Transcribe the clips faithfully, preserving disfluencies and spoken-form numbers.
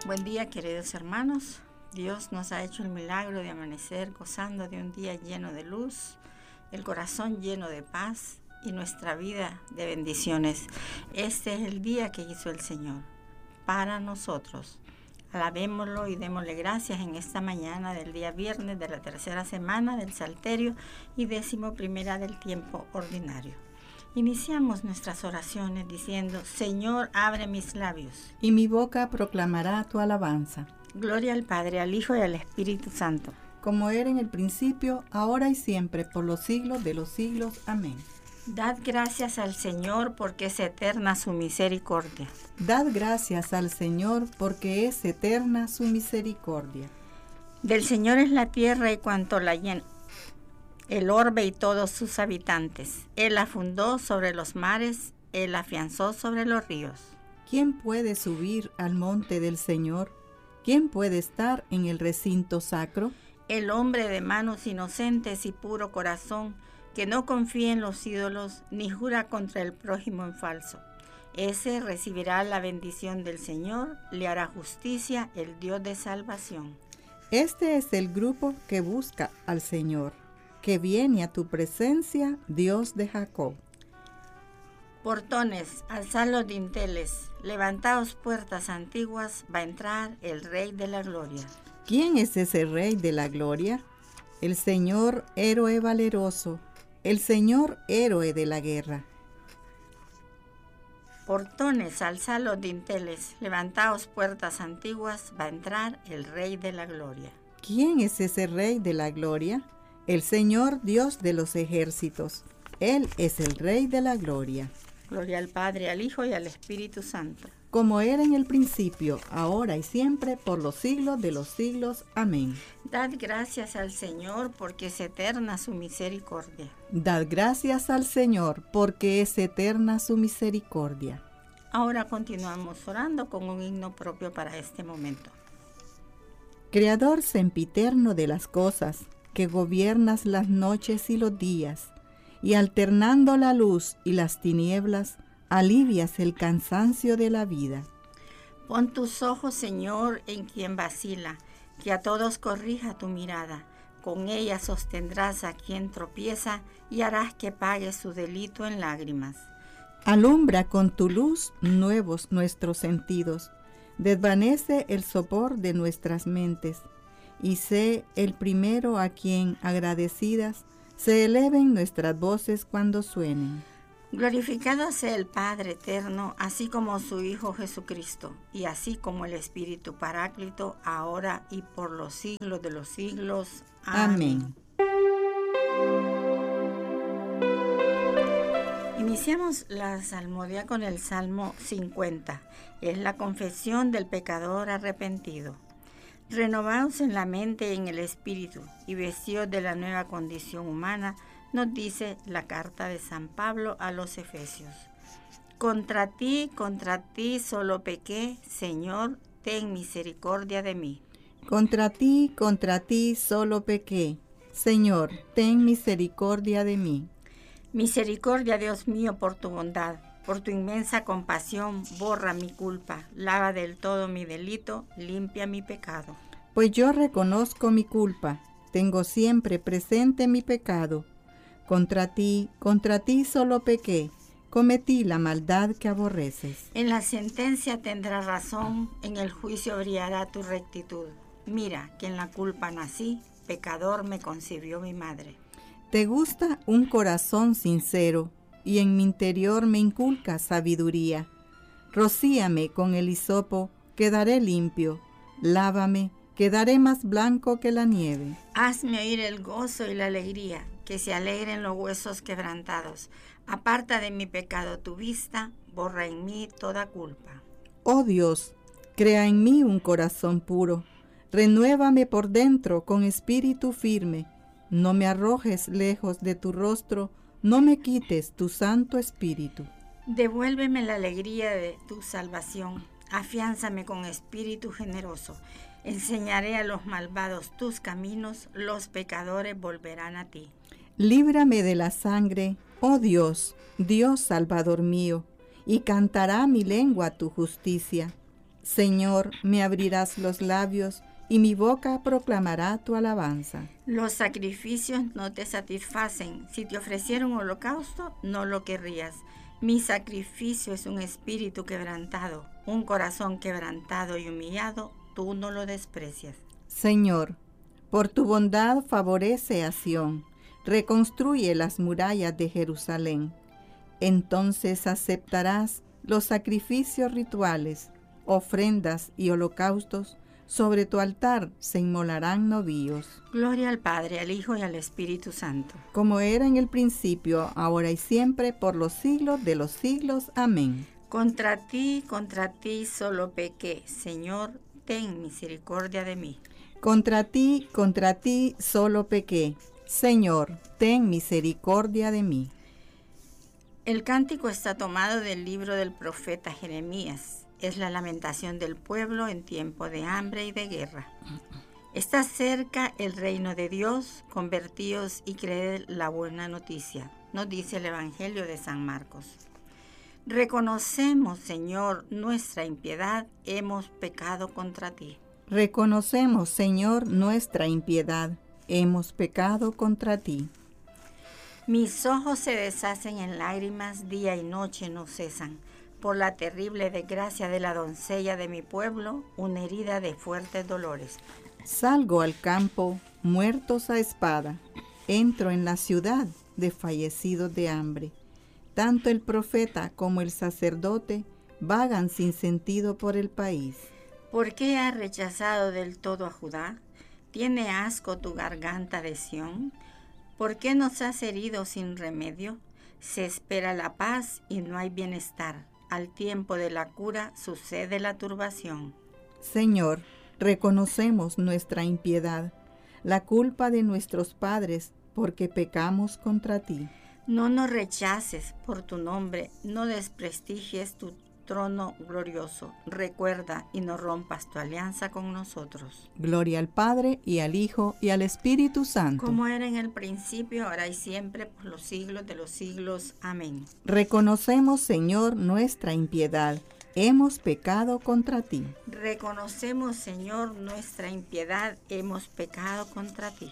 Buen día, queridos hermanos. Dios nos ha hecho el milagro de amanecer gozando de un día lleno de luz, el corazón lleno de paz y nuestra vida de bendiciones. Este es el día que hizo el Señor para nosotros. Alabémoslo y démosle gracias en esta mañana del día viernes de la tercera semana del Salterio y décimo primera del tiempo ordinario. Iniciamos nuestras oraciones diciendo: Señor, abre mis labios, y mi boca proclamará tu alabanza. Gloria al Padre, al Hijo y al Espíritu Santo, como era en el principio, ahora y siempre, por los siglos de los siglos. Amén. Dad gracias al Señor porque es eterna su misericordia. Dad gracias al Señor porque es eterna su misericordia. Del Señor es la tierra y cuanto la llena, el orbe y todos sus habitantes. Él la fundó sobre los mares, Él la afianzó sobre los ríos. ¿Quién puede subir al monte del Señor? ¿Quién puede estar en el recinto sacro? El hombre de manos inocentes y puro corazón, que no confía en los ídolos, ni jura contra el prójimo en falso. Ese recibirá la bendición del Señor, le hará justicia el Dios de salvación. Este es el grupo que busca al Señor, que viene a tu presencia, Dios de Jacob. Portones, alzad los dinteles, levantaos puertas antiguas, va a entrar el Rey de la Gloria. ¿Quién es ese Rey de la Gloria? El Señor héroe valeroso, el Señor héroe de la guerra. Portones, alzad los dinteles, levantaos puertas antiguas, va a entrar el Rey de la Gloria. ¿Quién es ese Rey de la Gloria? El Señor Dios de los ejércitos, Él es el Rey de la Gloria. Gloria al Padre, al Hijo y al Espíritu Santo, como era en el principio, ahora y siempre, por los siglos de los siglos. Amén. Dad gracias al Señor porque es eterna su misericordia. Dad gracias al Señor porque es eterna su misericordia. Ahora continuamos orando con un himno propio para este momento. Creador sempiterno de las cosas, que gobiernas las noches y los días, y alternando la luz y las tinieblas, alivias el cansancio de la vida. Pon tus ojos, Señor, en quien vacila, que a todos corrija tu mirada. Con ella sostendrás a quien tropieza y harás que pague su delito en lágrimas. Alumbra con tu luz nuevos nuestros sentidos, desvanece el sopor de nuestras mentes, y sé el primero a quien, agradecidas, se eleven nuestras voces cuando suenen. Glorificado sea el Padre eterno, así como su Hijo Jesucristo, y así como el Espíritu Paráclito, ahora y por los siglos de los siglos. Amén. Amén. Iniciamos la salmodia con el Salmo cincuenta. Es la confesión del pecador arrepentido. Renovaos en la mente y en el espíritu, y vestidos de la nueva condición humana, nos dice la carta de San Pablo a los Efesios. Contra ti, contra ti solo pequé, Señor, ten misericordia de mí. Contra ti, contra ti solo pequé, Señor, ten misericordia de mí. Misericordia, Dios mío, por tu bondad, por tu inmensa compasión, borra mi culpa, lava del todo mi delito, limpia mi pecado. Pues yo reconozco mi culpa, tengo siempre presente mi pecado. Contra ti, contra ti solo pequé, cometí la maldad que aborreces. En la sentencia tendrás razón, en el juicio brillará tu rectitud. Mira que en la culpa nací, pecador me concibió mi madre. Te gusta un corazón sincero, y en mi interior me inculcas sabiduría. Rocíame con el hisopo, quedaré limpio. Lávame, quedaré más blanco que la nieve. Hazme oír el gozo y la alegría, que se alegren los huesos quebrantados. Aparta de mi pecado tu vista, borra en mí toda culpa. Oh Dios, crea en mí un corazón puro. Renuévame por dentro con espíritu firme. No me arrojes lejos de tu rostro, no me quites tu santo espíritu. Devuélveme la alegría de tu salvación, afiánzame con espíritu generoso. Enseñaré a los malvados tus caminos, los pecadores volverán a ti. Líbrame de la sangre, oh Dios, Dios Salvador mío, y cantará mi lengua tu justicia. Señor, me abrirás los labios, y mi boca proclamará tu alabanza. Los sacrificios no te satisfacen. Si te ofreciera un holocausto, no lo querrías. Mi sacrificio es un espíritu quebrantado, un corazón quebrantado y humillado, tú no lo desprecias. Señor, por tu bondad favorece a Sión, reconstruye las murallas de Jerusalén. Entonces aceptarás los sacrificios rituales, ofrendas y holocaustos. Sobre tu altar se inmolarán novillos. Gloria al Padre, al Hijo y al Espíritu Santo. Como era en el principio, ahora y siempre, por los siglos de los siglos. Amén. Contra ti, contra ti solo pequé. Señor, ten misericordia de mí. Contra ti, contra ti solo pequé. Señor, ten misericordia de mí. El cántico está tomado del libro del profeta Jeremías. Es la lamentación del pueblo en tiempo de hambre y de guerra. Está cerca el reino de Dios, convertíos y creed la buena noticia, nos dice el Evangelio de San Marcos. Reconocemos, Señor, nuestra impiedad, hemos pecado contra ti. Reconocemos, Señor, nuestra impiedad, hemos pecado contra ti. Mis ojos se deshacen en lágrimas, día y noche no cesan. Por la terrible desgracia de la doncella de mi pueblo, una herida de fuertes dolores. Salgo al campo, muertos a espada. Entro en la ciudad, desfallecidos de hambre. Tanto el profeta como el sacerdote vagan sin sentido por el país. ¿Por qué has rechazado del todo a Judá? ¿Tiene asco tu garganta de Sión? ¿Por qué nos has herido sin remedio? Se espera la paz y no hay bienestar. Al tiempo de la cura sucede la turbación. Señor, reconocemos nuestra impiedad, la culpa de nuestros padres, porque pecamos contra ti. No nos rechaces por tu nombre, no desprestigies tu trono glorioso. Recuerda y no rompas tu alianza con nosotros. Gloria al Padre, y al Hijo, y al Espíritu Santo. Como era en el principio, ahora y siempre, por los siglos de los siglos. Amén. Reconocemos, Señor, nuestra impiedad. Hemos pecado contra ti. Reconocemos, Señor, nuestra impiedad. Hemos pecado contra ti.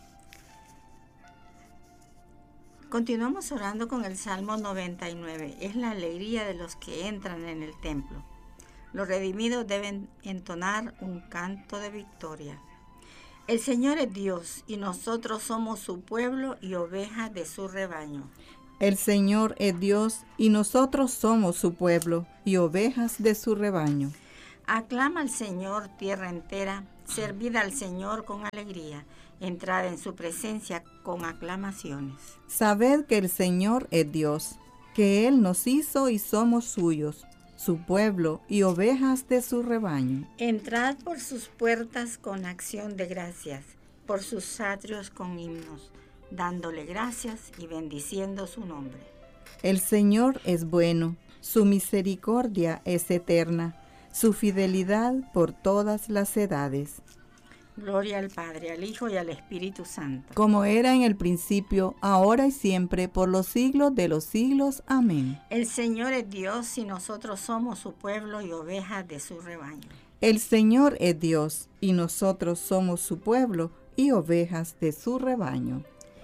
Continuamos orando con el Salmo noventa y nueve. Es la alegría de los que entran en el templo. Los redimidos deben entonar un canto de victoria. El Señor es Dios y nosotros somos su pueblo y ovejas de su rebaño. El Señor es Dios y nosotros somos su pueblo y ovejas de su rebaño. Aclama al Señor tierra entera, servid al Señor con alegría. Entrad en su presencia con aclamaciones. Sabed que el Señor es Dios, que Él nos hizo y somos suyos, su pueblo y ovejas de su rebaño. Entrad por sus puertas con acción de gracias, por sus atrios con himnos, dándole gracias y bendiciendo su nombre. El Señor es bueno, su misericordia es eterna, su fidelidad por todas las edades. Gloria al Padre, al Hijo y al Espíritu Santo. Como era en el principio, ahora y siempre, por los siglos de los siglos. Amén. El Señor es Dios y nosotros somos su pueblo y ovejas de su rebaño. El Señor es Dios y nosotros somos su pueblo y ovejas de su rebaño.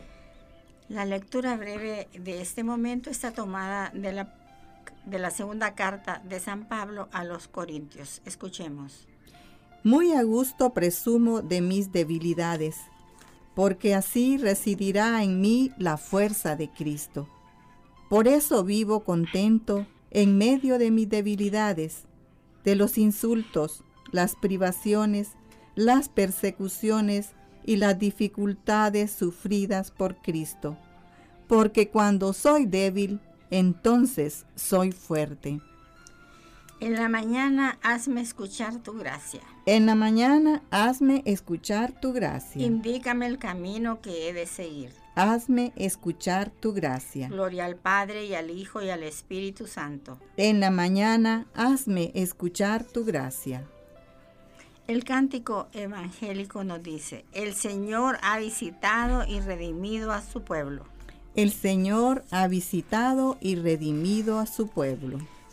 La lectura breve de este momento está tomada de la, de la segunda carta de San Pablo a los Corintios. Escuchemos. Muy a gusto presumo de mis debilidades, porque así residirá en mí la fuerza de Cristo. Por eso vivo contento en medio de mis debilidades, de los insultos, las privaciones, las persecuciones y las dificultades sufridas por Cristo. Porque cuando soy débil, entonces soy fuerte. En la mañana hazme escuchar tu gracia. En la mañana hazme escuchar tu gracia. Indícame el camino que he de seguir. Hazme escuchar tu gracia. Gloria al Padre y al Hijo y al Espíritu Santo. En la mañana hazme escuchar tu gracia. El cántico evangélico nos dice, el Señor ha visitado y redimido a su pueblo. El Señor ha visitado y redimido a su pueblo.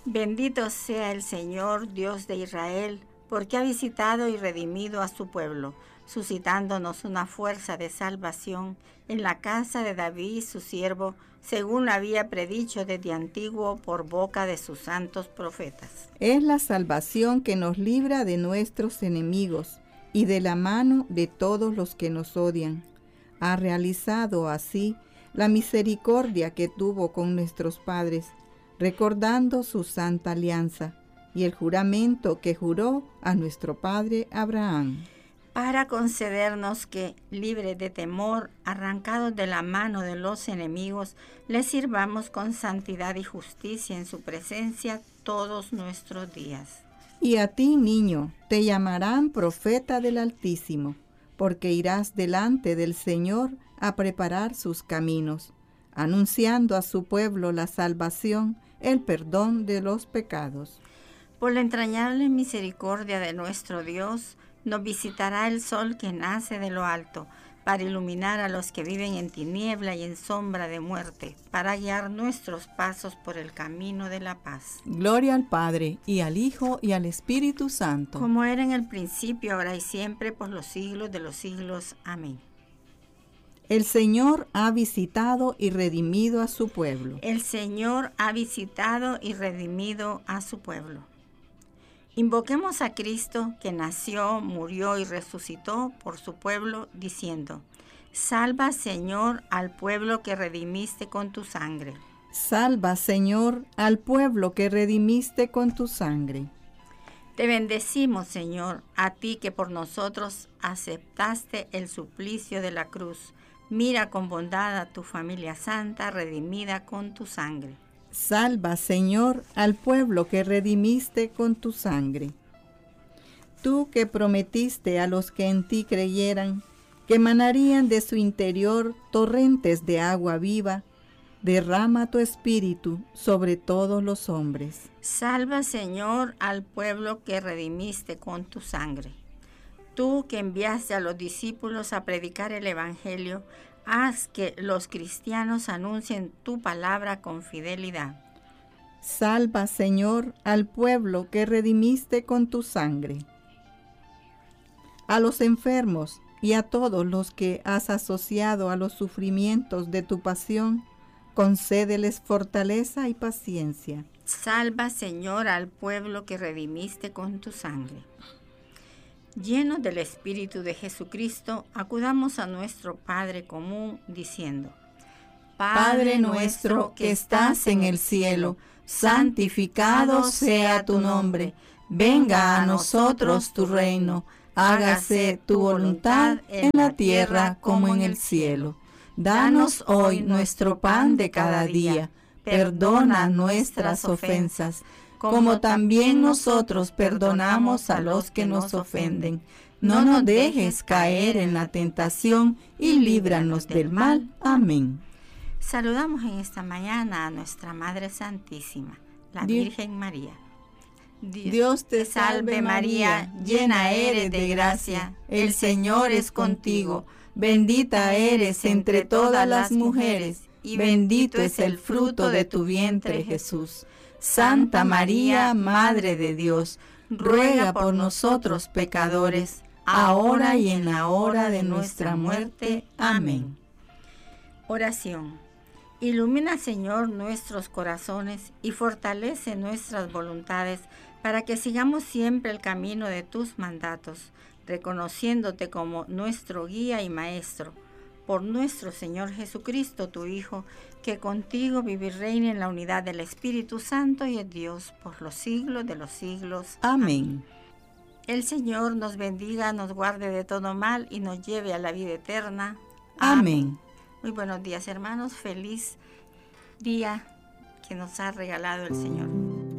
Bendito sea el Señor, Dios de Israel, porque ha visitado y redimido a su pueblo, suscitándonos una fuerza de salvación en la casa de David, su siervo, según había predicho desde antiguo por boca de sus santos profetas. Es la salvación que nos libra de nuestros enemigos y de la mano de todos los que nos odian. Ha realizado así la misericordia que tuvo con nuestros padres, recordando su santa alianza y el juramento que juró a nuestro padre Abraham, para concedernos que, libres de temor, arrancados de la mano de los enemigos, le sirvamos con santidad y justicia en su presencia todos nuestros días. Y a ti, niño, te llamarán profeta del Altísimo, porque irás delante del Señor a preparar sus caminos, anunciando a su pueblo la salvación, el perdón de los pecados. Por la entrañable misericordia de nuestro Dios, nos visitará el sol que nace de lo alto, para iluminar a los que viven en tiniebla y en sombra de muerte, para guiar nuestros pasos por el camino de la paz. Gloria al Padre, y al Hijo, y al Espíritu Santo. Como era en el principio, ahora y siempre, por los siglos de los siglos. Amén. El Señor ha visitado y redimido a su pueblo. El Señor ha visitado y redimido a su pueblo. Invoquemos a Cristo, que nació, murió y resucitó por su pueblo, diciendo: Salva, Señor, al pueblo que redimiste con tu sangre. Salva, Señor, al pueblo que redimiste con tu sangre. Te bendecimos, Señor, a ti que por nosotros aceptaste el suplicio de la cruz. Mira con bondad a tu familia santa, redimida con tu sangre. Salva, Señor, al pueblo que redimiste con tu sangre. Tú que prometiste a los que en ti creyeran, que emanarían de su interior torrentes de agua viva, derrama tu espíritu sobre todos los hombres. Salva, Señor, al pueblo que redimiste con tu sangre. Tú que enviaste a los discípulos a predicar el Evangelio, haz que los cristianos anuncien tu palabra con fidelidad. Salva, Señor, al pueblo que redimiste con tu sangre. A los enfermos y a todos los que has asociado a los sufrimientos de tu pasión, concédeles fortaleza y paciencia. Salva, Señor, al pueblo que redimiste con tu sangre. Llenos del Espíritu de Jesucristo, acudamos a nuestro Padre común, diciendo: Padre nuestro que estás en el cielo, santificado sea tu nombre. Venga a nosotros tu reino. Hágase tu voluntad en la tierra como en el cielo. Danos hoy nuestro pan de cada día. Perdona nuestras ofensas, como también nosotros perdonamos a los que nos ofenden. No nos dejes caer en la tentación y líbranos del mal. Amén. Saludamos en esta mañana a nuestra Madre Santísima, la Dios, Virgen María. Dios, Dios te salve María, llena eres de gracia, el Señor es contigo. Bendita eres entre todas las mujeres, y bendito es el fruto de tu vientre, Jesús. Santa María, Madre de Dios, ruega por nosotros pecadores, ahora y en la hora de nuestra muerte. Amén. Oración. Ilumina, Señor, nuestros corazones y fortalece nuestras voluntades para que sigamos siempre el camino de tus mandatos, reconociéndote como nuestro guía y maestro. Por nuestro Señor Jesucristo, tu Hijo, que contigo vive y reina en la unidad del Espíritu Santo y es Dios por los siglos de los siglos. Amén. El Señor nos bendiga, nos guarde de todo mal y nos lleve a la vida eterna. Amén. Muy buenos días, hermanos. Feliz día que nos ha regalado el Señor.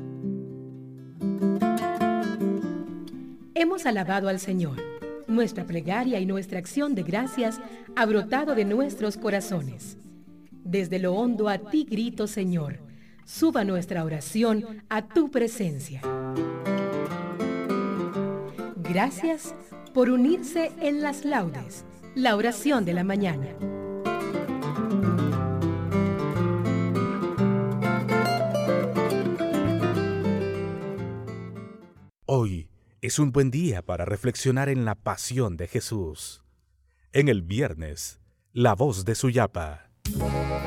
Hemos alabado al Señor. Nuestra plegaria y nuestra acción de gracias ha brotado de nuestros corazones. Desde lo hondo a ti grito, Señor. Suba nuestra oración a tu presencia. Gracias por unirse en las laudes, la oración de la mañana. es un buen día para reflexionar en la pasión de Jesús. En el viernes, la voz de Suyapa.